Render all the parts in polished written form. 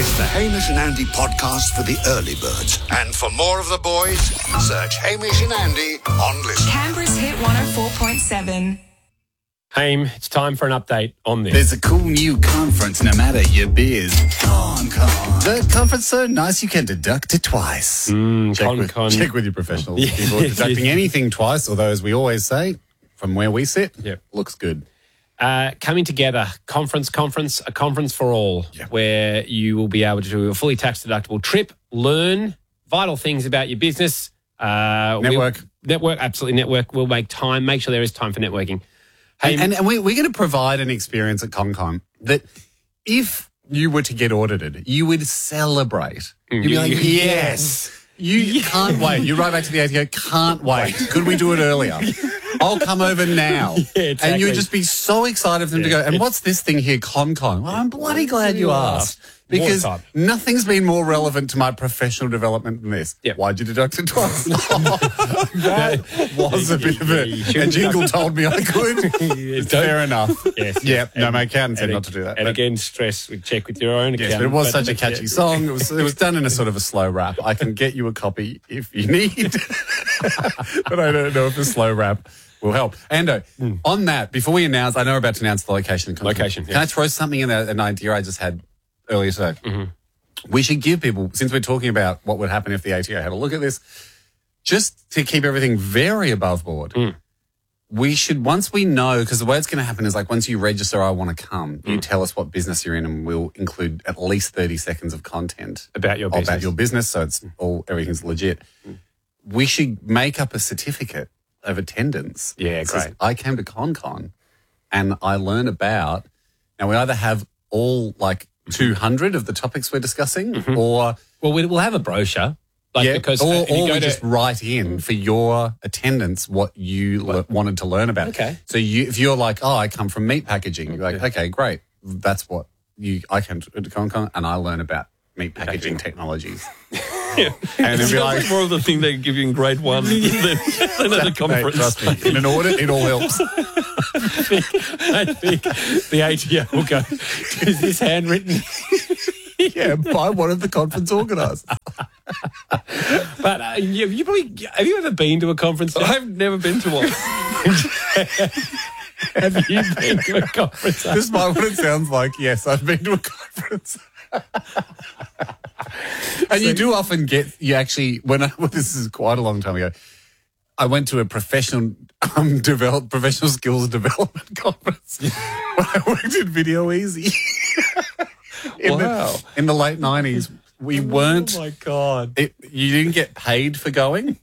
It's the Hamish and Andy podcast for the early birds. And for more of the boys, search Hamish and Andy on Listen. Canberra's Hit 104.7. Haim, it's time for an update on this. There's a cool new conference, no matter your biz. Con. The conference so nice you can deduct it twice. Check with your professionals. People deducting anything twice, although, as we always say, from where we sit, looks good. Coming together, a conference for all, where you will be able to do a fully tax-deductible trip, learn vital things about your business. Network. Absolutely network. We'll make sure there is time for networking. Hey, and we're going to provide an experience at ConCon that if you were to get audited, you would celebrate. You'd be like, yes. You can't wait. You write back to the ATO, can't wait. Could we do it earlier? I'll come over now. Yeah, exactly. And you'd just be so excited for them to go, and what's this thing here, ConCon? Well, I'm bloody glad you asked. Because nothing's been more relevant to my professional development than this. Yep. Why'd you deduct it twice? That was a bit of it. A jingle told me I could. Fair enough. Yes. Yep. No, my accountant said not to do that. And again, stress, we check with your own accountant. Yes, but it was such a catchy song. It was done in a sort of a slow rap. I can get you a copy if you need. But I don't know if a slow rap will help. Ando, on that, before we announce, I know we're about to announce the location. Location, Can I throw something in there, an idea I just had earlier today? We should give people, since we're talking about what would happen if the ATO had a look at this, just to keep everything very above board, we should, once we know, because the way it's going to happen is like once you register, I want to come, you tell us what business you're in and we'll include at least 30 seconds of content about your business. So it's everything's legit. We should make up a certificate of attendance. Yeah, Says, great. I came to ConCon and I learn about, and we either have all like 200 of the topics we're discussing or... Well, we'll have a brochure. Because or we just write in for your attendance what you wanted to learn about. Okay. So if you're like, oh, I come from meat packaging, you're like, okay, great. That's what I came to ConCon and I learn about meat packaging technologies. And it'd be like more of the thing they give you in grade one than at a conference. Mate, trust me, in an audit, it all helps. I think the ATO will go, is this handwritten? Yeah, by one of the conference organisers. But have you ever been to a conference? I've never been to one. Have you been to a conference? This is what it sounds like. Yes, I've been to a conference. And you do often get, this is quite a long time ago, I went to a professional skills development conference when I worked at Video Easy. In the late 90s, we weren't... Oh, my God. You didn't get paid for going.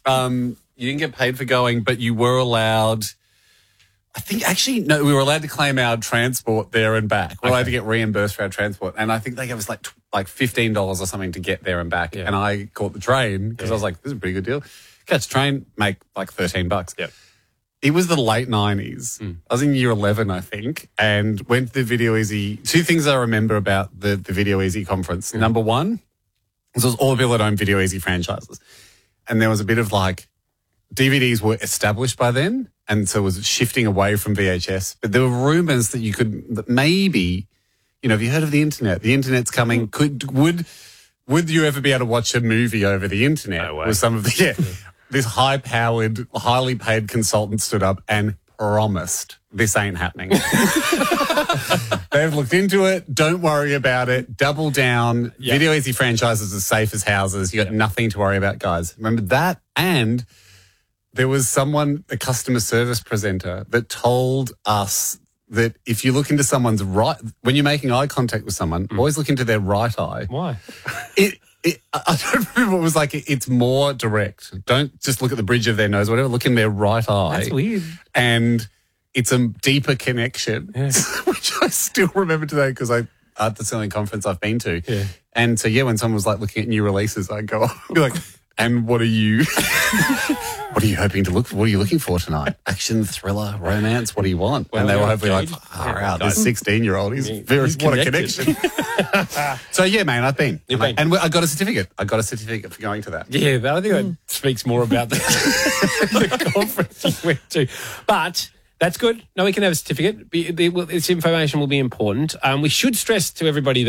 But you were allowed... I think we were allowed to claim our transport there and back. We were allowed to get reimbursed for our transport. And I think they gave us like $15 or something to get there and back. Yeah. And I caught the train because I was like, this is a pretty good deal. Catch the train, make like $13. Yep. It was the late 90s. I was in year 11, I think, and went to the Video Easy. Two things I remember about the Video Easy conference. Number one, this was all the people that own Video Easy franchises. And there was a bit of like, DVDs were established by then, and so it was shifting away from VHS. But there were rumours that maybe, have you heard of the internet? The internet's coming. Would you ever be able to watch a movie over the internet? No way. With some of the, this high-powered, highly paid consultant stood up and promised this ain't happening. They've looked into it. Don't worry about it. Double down. Yep. Video Easy franchises are safe as houses. You got nothing to worry about, guys. Remember that? And there was a customer service presenter that told us that if you look into someone's when you're making eye contact with someone, always look into their right eye. Why? I don't remember what it was like. It's more direct. Don't just look at the bridge of their nose, whatever. Look in their right eye. That's weird. And it's a deeper connection, which I still remember today because that's the only conference I've been to. Yeah. And so, when someone was like looking at new releases, I'd go, be like, and what are you hoping to look for? What are you looking for tonight? Action, thriller, romance? What do you want? Well, and they were hopefully like, this 16-year-old is what a connection. So, man, I've been. And I got a certificate. I got a certificate for going to that. Yeah, I think that speaks more about the conference you went to. But that's good. No, we can have a certificate. This information will be important. We should stress to everybody that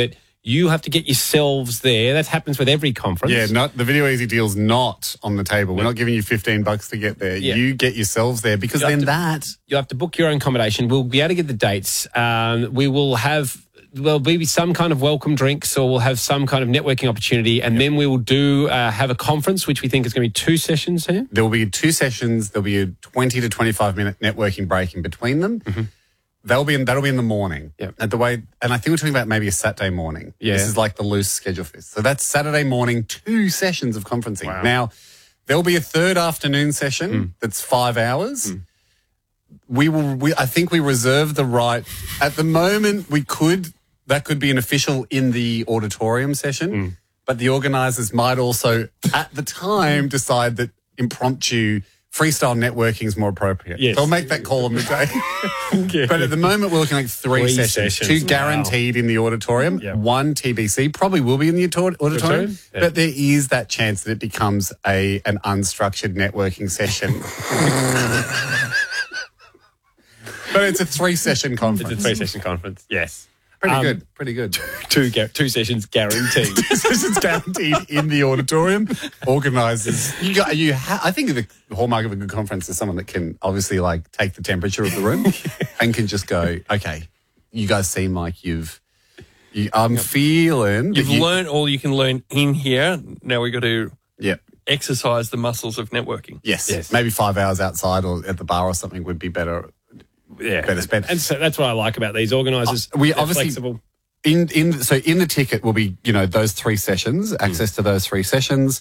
You have to get yourselves there. That happens with every conference. Yeah, not the Video Easy deal's not on the table. We're not giving you $15 to get there. Yeah. You get yourselves there because You have then to- You'll have to book your own accommodation. We'll be able to get the dates. We will have... There'll be some kind of welcome drinks, or we'll have some kind of networking opportunity, and then we will have a conference, which we think is going to be 2 sessions here. there will be 2 sessions. There'll be a 20 to 25 minute networking break in between them. Mm-hmm. That'll be in the morning. Yep. And I think we're talking about maybe a Saturday morning. Yeah. This is like the loose schedule for this. So that's Saturday morning, 2 sessions of conferencing. Wow. Now, there'll be a third afternoon session that's 5 hours. I think we reserve the right. At the moment, that could be an official in the auditorium session, but the organisers might also, at the time, decide that impromptu freestyle networking is more appropriate. Yes. So I'll make that call on the day. But at the moment, we're looking like 3 sessions. 2 Wow. guaranteed in the auditorium, Yep. 1 TBC, probably will be in the auditorium, Yeah. but there is that chance that it becomes an unstructured networking session. But it's a 3-session conference. It's a 3-session conference. Yes. Pretty good. 2 sessions guaranteed. It's guaranteed in the auditorium. Organisers, I think the hallmark of a good conference is someone that can obviously like take the temperature of the room and can just go, okay, you guys seem like I'm feeling. You've learned all you can learn in here. Now we've got to Yeah. exercise the muscles of networking. Yes. Maybe 5 hours outside or at the bar or something would be better. Yeah. Better spent. And so that's what I like about these organisers. We They're obviously- flexible. In the ticket will be, those 3 sessions, access to those 3 sessions.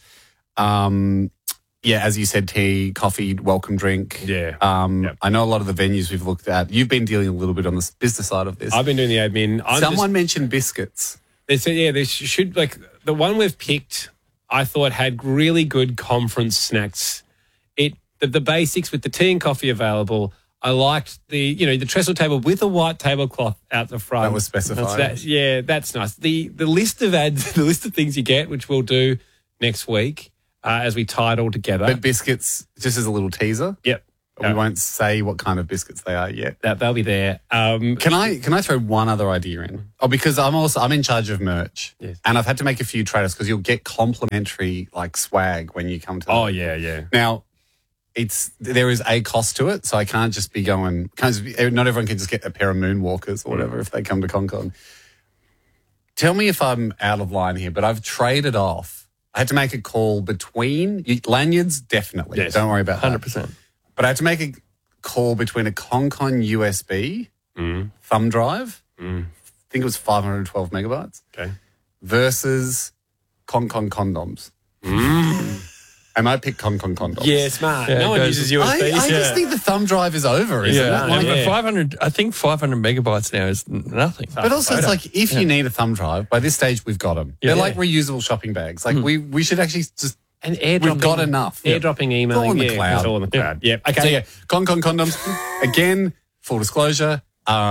As you said, tea, coffee, welcome drink. Yeah. Yep. I know a lot of the venues we've looked at. You've been dealing a little bit on the business side of this. I've been doing the admin. Someone mentioned biscuits. They said, there should, like, the one we've picked, I thought had really good conference snacks. The basics with the tea and coffee available. I liked the trestle table with a white tablecloth out the front. That was specified. That's nice. The list of ads, the list of things you get, which we'll do next week as we tie it all together. But biscuits, just as a little teaser. Yep. We won't say what kind of biscuits they are yet. They'll be there. Can I throw one other idea in? Oh, because I'm in charge of merch. Yes. And I've had to make a few trade-offs because you'll get complimentary like swag when you come to Oh, yeah. Now, there is a cost to it, so I can't just be going. Not everyone can just get a pair of Moonwalkers or whatever if they come to ConCon. Tell me if I'm out of line here, but I've traded off. I had to make a call between lanyards, definitely. Yes. Don't worry about that. 100%. But I had to make a call between a ConCon USB thumb drive. I think it was 512 megabytes. Okay. Versus ConCon condoms. And I picked ConCon condoms. Yeah, smart. Yeah, no one it goes- uses USBs. I just think the thumb drive is over, isn't Yeah, it? like yeah. 500. I think 500 megabytes now is nothing. But also, it's like if you need a thumb drive, by this stage we've got them. They're Yeah. like reusable shopping bags. Like we should actually just. And airdropping. We've got enough. Airdropping, emailing. It's all in the yeah, cloud. It's all in the cloud. Yeah. Okay. So yeah, ConCon condoms. Again, full disclosure.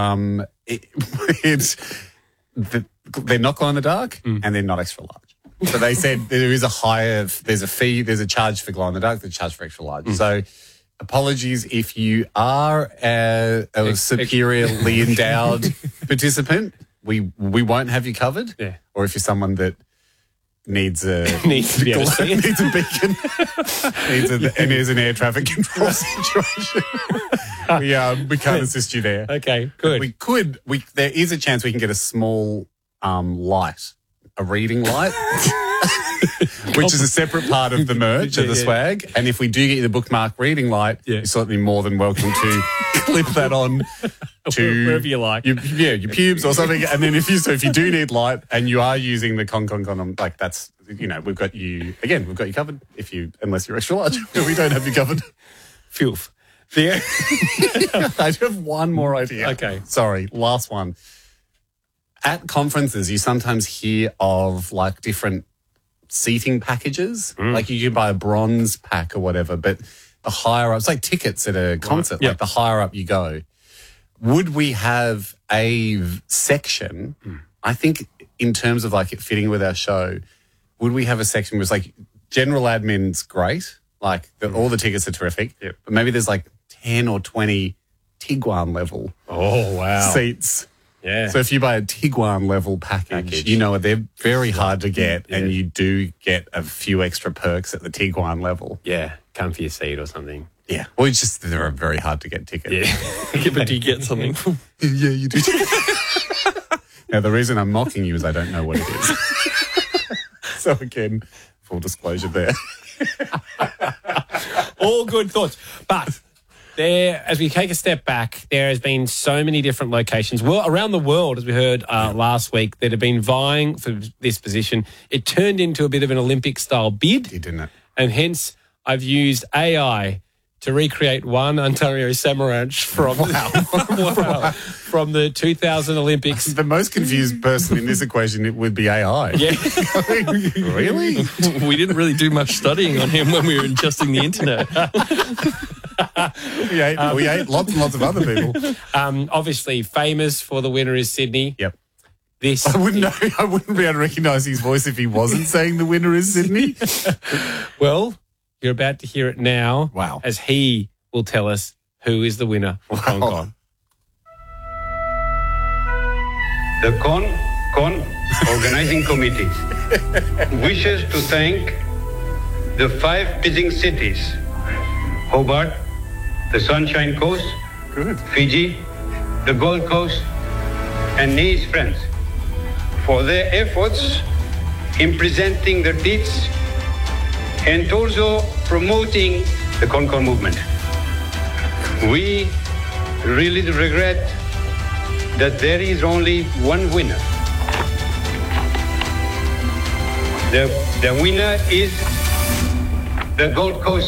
They're not glow in the dark and they're not extra large. So they said there's a fee, there's a charge for glow in the dark, there's a charge for extra large. So apologies if you are a superiorly endowed participant. We won't have you covered. Yeah. Or if you're someone that needs to be able to see it. Needs a beacon. And there's an air traffic control situation. We can't assist you there. Okay, good. There is a chance we can get a small light, a reading light, which is a seperate part of the merch of the swag. And if we do get you the bookmark reading light, you're certainly more than welcome to clip that on to Wherever you like. your pubes or something. And then if you do need light and you are using the ConCon condom, like that's, we've got you covered unless you're extra large. We don't have you covered. Filth. I have one more idea. Okay. Sorry, last one. At conferences, you sometimes hear of like different seating packages. Like you can buy a bronze pack or whatever, but the higher up, it's like tickets at a concert, like the higher up you go. Would we have a section, I think in terms of like it fitting with our show, would we have a section where it's like general admin's great, like all the tickets are terrific, but maybe there's like 10 or 20 Tiguan level Oh, wow. seats Yeah. So if you buy a Tiguan level package, you know they're very hard to get, and you do get a few extra perks at the Tiguan level. Yeah, come for your seat or something. Yeah. Well, it's just they're a very hard to get ticket. Yeah. But do you get something? Yeah, you do. Now, the reason I'm mocking you is I don't know what it is. So again, full disclosure there. All good thoughts. But there, as we take a step back, there has been so many different locations around the world, as we heard last week, that have been vying for this position. It turned into a bit of an Olympic-style bid. You didn't it? And hence, I've used AI to recreate one Antonio Samaranch from the 2000 Olympics. The most confused person in this equation it would be AI. Yeah. Really? We didn't really do much studying on him when we were ingesting the internet. We ate lots and lots of other people. Obviously, famous for the winner is Sydney. Yep. This I wouldn't be able to recognise his voice if he wasn't saying the winner is Sydney. Well, you're about to hear it now. Wow. As he will tell us who is the winner of Hong Kong. The Con Organizing Committee wishes to thank the 5 bidding cities: Hobart, the Sunshine Coast, Fiji, the Gold Coast, and Nice, France, for their efforts in presenting the deeds and also promoting the Con movement. We really regret that there is only one winner. The winner is the Gold Coast.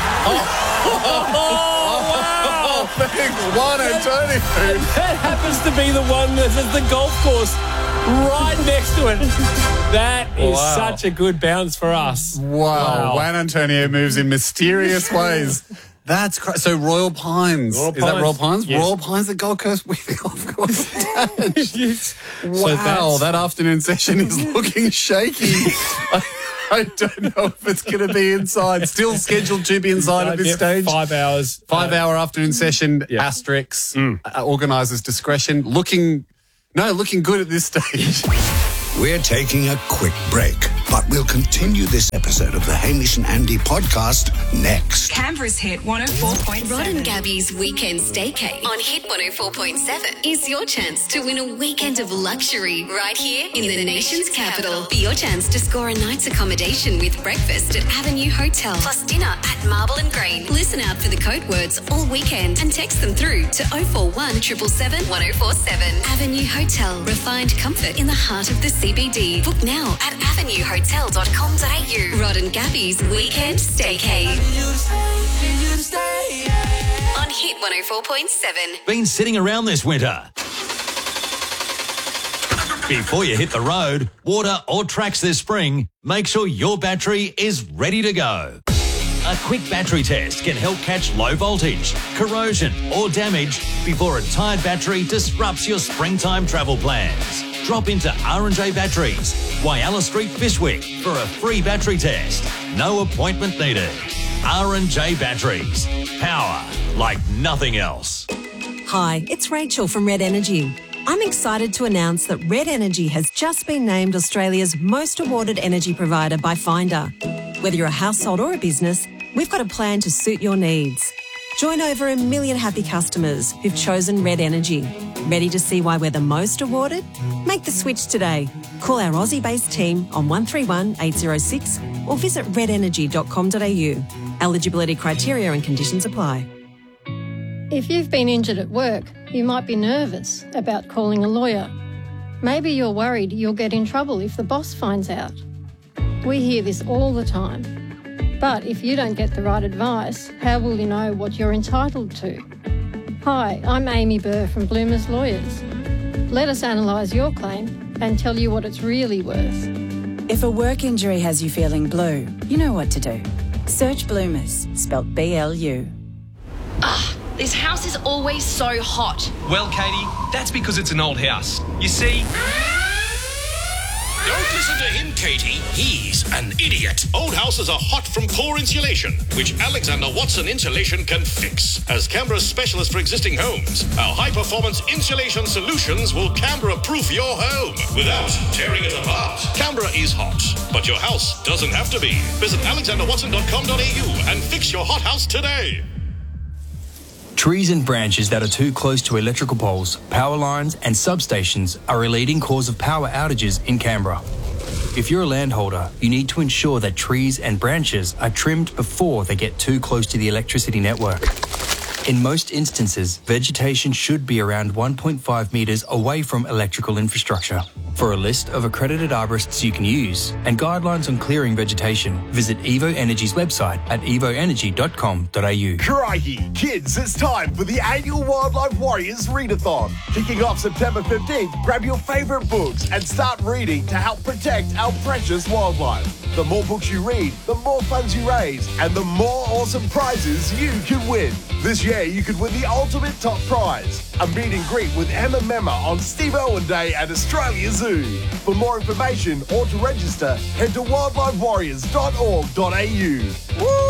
Big one, Antonio. That happens to be the one that has the golf course right next to it. That is such a good bounce for us. Wow. Juan Antonio moves in mysterious ways. That's crazy. So Royal Pines. Is that Royal Pines? Yes. Royal Pines at Gold Coast with the golf course attached. Yes. Wow, that afternoon session is looking shaky. I don't know if it's going to be inside. Still scheduled to be inside at this stage. 5 hours. 5 hour afternoon session, asterisks, organisers' discretion. Looking good at this stage. We're taking a quick break, but we'll continue this episode of the Hamish and Andy podcast next. Canberra's Hit 104.7. Rod and Gabby's Weekend Staycay on Hit 104.7 is your chance to win a weekend of luxury right here in the nation's capital. For your chance to score a night's accommodation with breakfast at Avenue Hotel plus dinner at Marble and Green. Listen out for the code words all weekend and text them through to 041 777 1047. Avenue Hotel. Refined comfort in the heart of the CBD. Book now at avenuehotel.com.au. Rod and Gabby's Weekend Staycay. On Hit 104.7. Been sitting around this winter? Before you hit the road, water or tracks this spring, make sure your battery is ready to go. A quick battery test can help catch low voltage, corrosion or damage before a tired battery disrupts your springtime travel plans. Drop into R&J Batteries, Whyalla Street, Fishwick for a free battery test. No appointment needed. R&J Batteries. Power like nothing else. Hi, it's Rachel from Red Energy. I'm excited to announce that Red Energy has just been named Australia's most awarded energy provider by Finder. Whether you're a household or a business, we've got a plan to suit your needs. Join over 1 million happy customers who've chosen Red Energy. Ready to see why we're the most awarded? Make the switch today. Call our Aussie-based team on 131 806 or visit redenergy.com.au. Eligibility criteria and conditions apply. If you've been injured at work, you might be nervous about calling a lawyer. Maybe you're worried you'll get in trouble if the boss finds out. We hear this all the time. But if you don't get the right advice, how will you know what you're entitled to? Hi, I'm Amy Burr from Bloomers Lawyers. Let us analyse your claim and tell you what it's really worth. If a work injury has you feeling blue, you know what to do. Search Bloomers, spelt B-L-U. This house is always so hot. Well, Katie, that's because it's an old house. You see... Don't Listen to him, Katie. He's an idiot. Old houses are hot from poor insulation, which Alexander Watson Insulation can fix. As Canberra's specialist for existing homes, our high-performance insulation solutions will Canberra-proof your home without tearing it apart. Canberra is hot, but your house doesn't have to be. Visit alexanderwatson.com.au and fix your hot house today. Trees and branches that are too close to electrical poles, power lines and substations are a leading cause of power outages in Canberra. If you're a landholder, you need to ensure that trees and branches are trimmed before they get too close to the electricity network. In most instances, vegetation should be around 1.5 metres away from electrical infrastructure. For a list of accredited arborists you can use and guidelines on clearing vegetation, visit Evo Energy's website at evoenergy.com.au. Crikey! Kids, it's time for the annual Wildlife Warriors Readathon. Kicking off September 15th, grab your favourite books and start reading to help protect our precious wildlife. The more books you read, the more funds you raise, and the more awesome prizes you can win. This year, you could win the ultimate top prize, a meet and greet with Emma Memma on Steve Irwin Day at Australia Zoo. For more information or to register, head to wildlifewarriors.org.au. Woo!